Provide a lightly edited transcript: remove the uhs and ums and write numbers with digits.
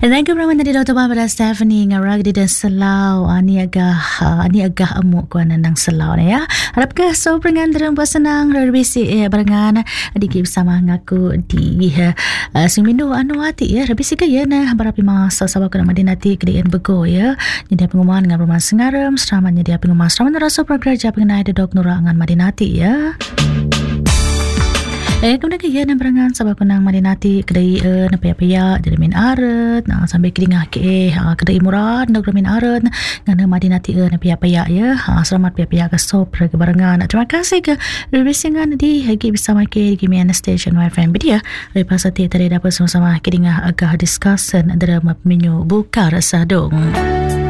Dan keberamai dari Dr. Barbara Stephanie ngarag di dan selau ani agak amuk kuan nang selau ni ya. Harap ke so perangan dalam buat senang rebisi barengan adik bersama ngaku di Sumino anu hati ya rebisi ke ya nah barapi masa sabak kena madinati kedaian bego ya. Jadi pengumuman dengan rumah sengaram seramanya dia pengumuman seraman rasa pragraja pengenai dedok nurangan madinati ya. Kemudian kaya nak berangan sabab kenang madinati kedai na paya-paya jadi min aret nah sampai kedingah ke kedai murah nak min aret ngana madinati na paya-paya ya selamat paya-paya ke sop ke barengan. Terima kasih ke revisingan di hagi bersama ke di Mian Station FM dia lepas tadi dapat sama-sama kedingah agak discussion dalam menu buka rasa dong.